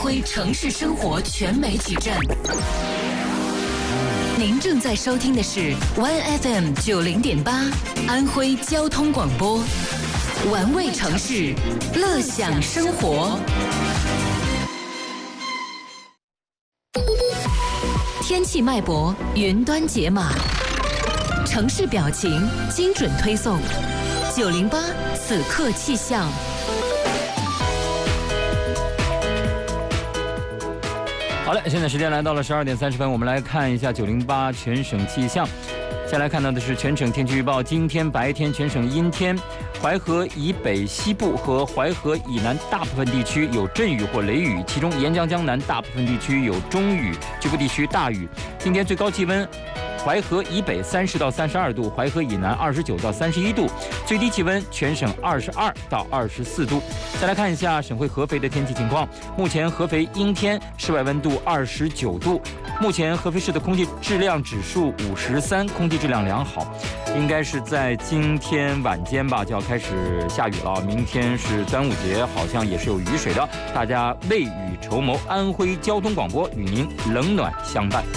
徽城市生活全媒矩阵。您正在收听的是 One FM 90.8安徽交通广播，玩味城市，乐享生活。天气脉搏，云端解码，城市表情，精准推送。908此刻气象。 好了，现在时间来到了12点30分，我们来看一下908全省气象。先来看到的是全省天气预报，今天白天全省阴天，淮河以北西部和淮河以南大部分地区有阵雨或雷雨，其中沿江江南大部分地区有中雨，局部地区大雨。今天最高气温，淮河以北30到32度，淮河以南29到31度，最低气温全省22到24度。再来看一下省会合肥的天气情况，目前合肥阴天，室外温度29度。目前合肥市的空气质量指数53，空气质量良好。应该是在今天晚间吧就要开始下雨了，明天是端午节，好像也是有雨水的，大家未雨绸缪。安徽交通广播与您冷暖相伴。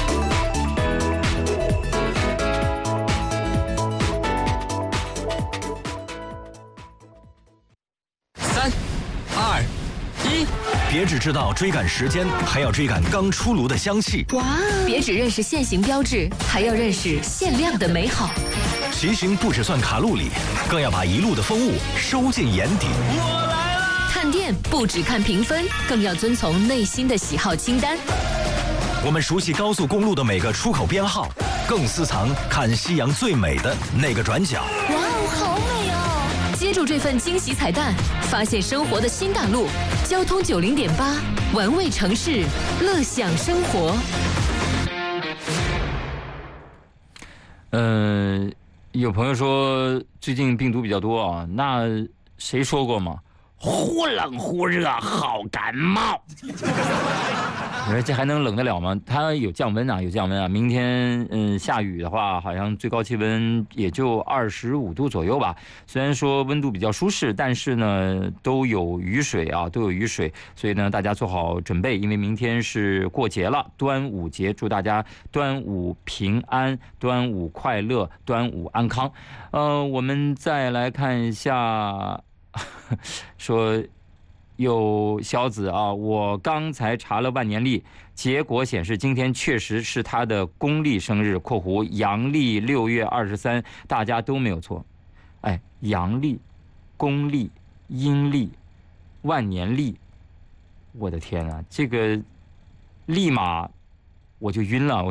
3、2、1，别只知道追赶时间，还要追赶刚出炉的香气。 哇！别只认识限行标志，还要认识限量的美好。 骑行不只算卡路里，更要把一路的风物收进眼底。 我来了！看店不只看评分，更要遵从内心的喜好清单。 我们熟悉高速公路的每个出口编号，更私藏看夕阳最美的那个转角。 哇哦，好美哦！接住这份惊喜彩蛋，发现生活的新大陆。交通90.8，玩味城市，乐享生活。 有朋友说最近病毒比较多啊，那谁说过吗？忽冷忽热好感冒。你说这还能冷得了吗？它有降温啊，有降温啊。明天下雨的话，好像最高气温也就25度左右吧。虽然说温度比较舒适，但是呢都有雨水啊，都有雨水，所以呢大家做好准备，因为明天是过节了，端午节，祝大家端午平安，端午快乐，端午安康。我们再来看一下，说。有小子啊，我刚才查了万年历，结果显示今天确实是他的公历生日（括弧阳历6月23），大家都没有错。哎，阳历、公历、阴历、万年历，我的天啊，这个立马我就晕了，我。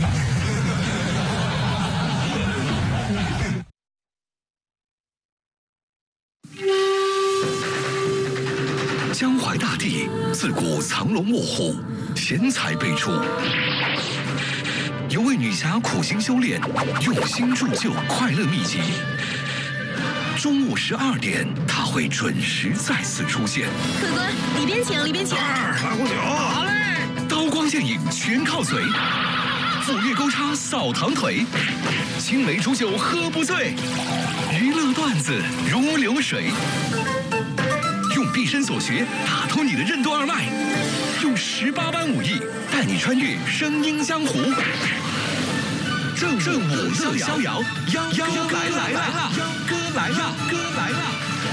江淮大地自古藏龙卧虎，贤才辈出。有位女侠苦心修炼，用心铸就快乐秘籍。中午12点，她会准时再次出现。 客官，里边请，里边请。 来壶酒。好嘞。刀光剑影全靠嘴，斧钺钩叉扫堂腿，青梅煮酒喝不醉，娱乐段子如流水。用毕生所学打通你的任督二脉，用18般武艺带你穿越声音江湖。正午乐逍遥，妖哥来了，妖哥来了，哥来了。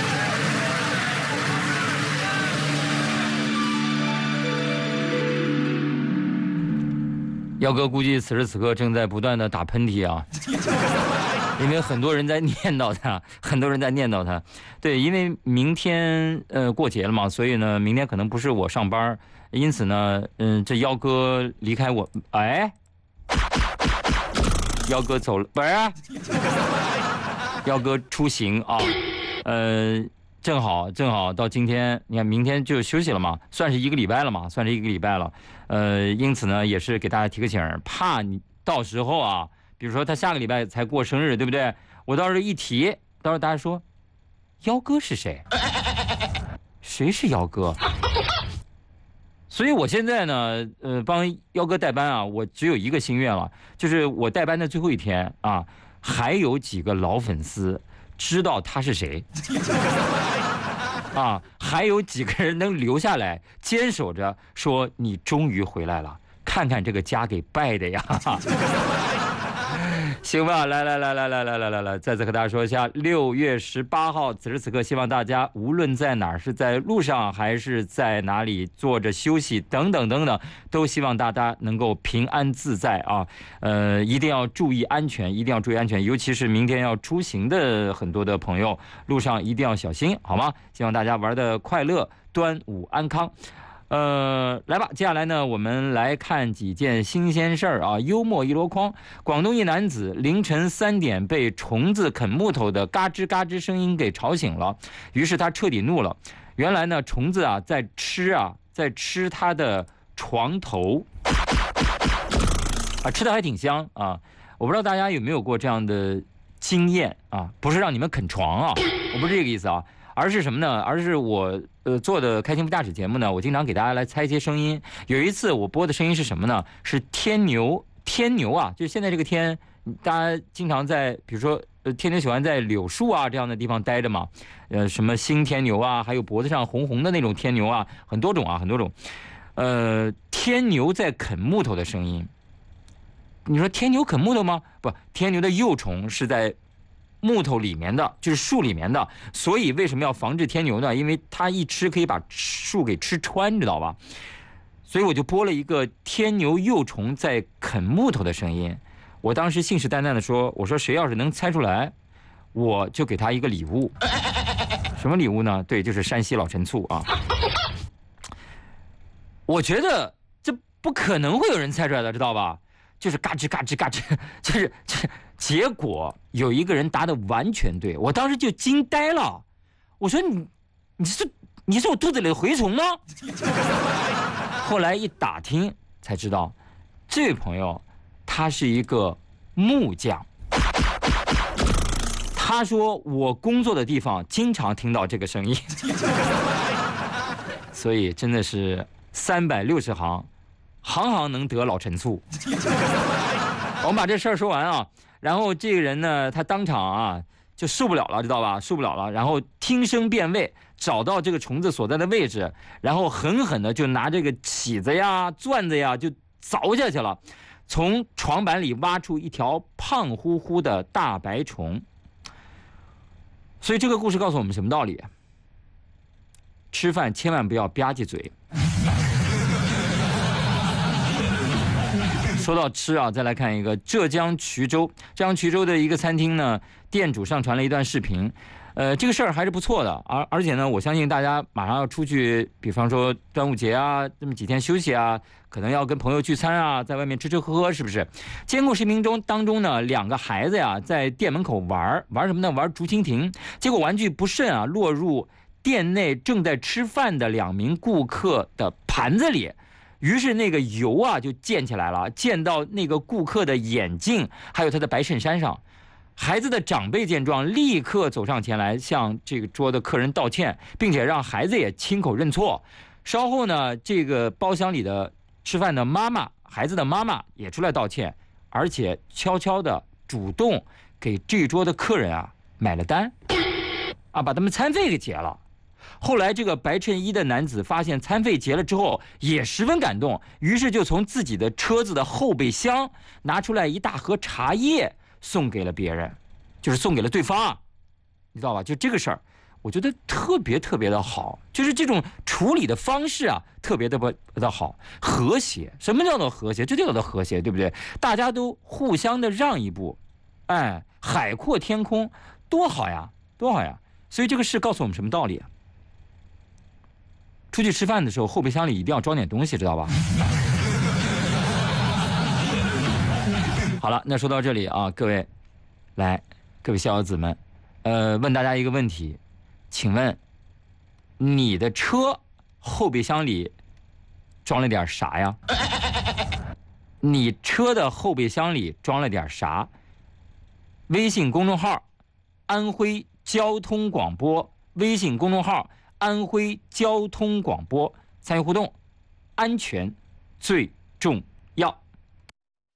耀哥估计此时此刻正在不断的打喷嚏啊。因为很多人在念叨他，很多人在念叨他。对，因为明天过节了嘛，所以呢，明天可能不是我上班，因此呢，这幺哥离开我，哎，幺哥走了，不是，幺哥出行啊，正好到今天，你看明天就休息了嘛，算是一个礼拜了嘛，算是一个礼拜了。因此呢，也是给大家提个醒，怕你到时候啊。比如说他下个礼拜才过生日，对不对？我到时候一提，到时候大家说，幺哥是谁？谁是幺哥？所以我现在呢，帮幺哥代班啊，我只有一个心愿了，就是我代班的最后一天啊，还有几个老粉丝知道他是谁。 啊，还有几个人能留下来坚守着，说你终于回来了，看看这个家给败的呀。行吧，来，再次和大家说一下，6月18号，此时此刻，希望大家无论在哪儿，是在路上还是在哪里坐着休息等等，都希望大家能够平安自在啊。一定要注意安全，尤其是明天要出行的很多的朋友，路上一定要小心，好吗？希望大家玩得快乐，端午安康。来吧，接下来呢，我们来看几件新鲜事儿啊。幽默一箩筐，广东一男子凌晨3点被虫子啃木头的嘎吱嘎吱声音给吵醒了，于是他彻底怒了。原来呢，虫子啊在吃他的床头，吃的还挺香啊。我不知道大家有没有过这样的经验啊？不是让你们啃床啊，我不是这个意思啊。而是什么呢？而是我做的开心不驾驶节目呢，我经常给大家来猜一些声音。有一次我播的声音是什么呢？是天牛啊，就是现在这个天，大家经常在比如说天牛喜欢在柳树啊这样的地方待着嘛，什么新天牛啊，还有脖子上红红的那种天牛啊，很多种。天牛在啃木头的声音。你说天牛啃木头吗？不，天牛的幼虫是在木头里面的，就是树里面的，所以为什么要防治天牛呢？因为它一吃可以把树给吃穿，知道吧？所以我就播了一个天牛幼虫在啃木头的声音。我当时信誓旦旦的说，我说谁要是能猜出来，我就给他一个礼物。什么礼物呢？对，就是山西老陈醋啊。我觉得这不可能会有人猜出来的，知道吧？就是嘎吱嘎吱嘎吱，就是结果有一个人答得完全对，我当时就惊呆了。我说你是我肚子里的蛔虫吗？后来一打听才知道，这位朋友他是一个木匠。他说我工作的地方经常听到这个声音，所以真的是360行。行能得老陈醋。我们把这事儿说完啊，然后这个人呢，他当场啊就受不了了，知道吧？受不了了，然后听声辨位，找到这个虫子所在的位置，然后狠狠的就拿这个起子呀、钻子呀就凿下去了，从床板里挖出一条胖乎乎的大白虫。所以这个故事告诉我们什么道理？吃饭千万不要吧唧嘴。说到吃啊，再来看一个浙江衢州的一个餐厅呢，店主上传了一段视频，这个事儿还是不错的，而且呢，我相信大家马上要出去，比方说端午节啊，这么几天休息啊，可能要跟朋友聚餐啊，在外面吃喝，是不是？监控视频当中呢，2个孩子呀在店门口玩什么呢？玩竹蜻蜓，结果玩具不慎啊落入店内正在吃饭的2名顾客的盘子里。于是那个油啊就溅起来了，溅到那个顾客的眼镜，还有他的白衬衫上。孩子的长辈见状，立刻走上前来向这个桌的客人道歉，并且让孩子也亲口认错。稍后呢，这个包厢里的吃饭的妈妈，孩子的妈妈也出来道歉，而且悄悄的主动给这桌的客人啊买了单，把他们餐费给结了。后来这个白衬衣的男子发现餐费结了之后也十分感动，于是就从自己的车子的后备箱拿出来一大盒茶叶送给了别人，就是送给了对方啊，你知道吧？就这个事儿我觉得特别的好，就是这种处理的方式啊特别的好，和谐。什么叫做和谐？这就叫做和谐，对不对？大家都互相的让一步，海阔天空，多好呀。所以这个事告诉我们什么道理啊？出去吃饭的时候，后备箱里一定要装点东西，知道吧？好了，那说到这里啊，各位逍遥子们，问大家一个问题，请问你的车后备箱里装了点啥呀？你车的后备箱里装了点啥？微信公众号安徽交通广播，微信公众号安徽交通广播，参与互动，安全最重要。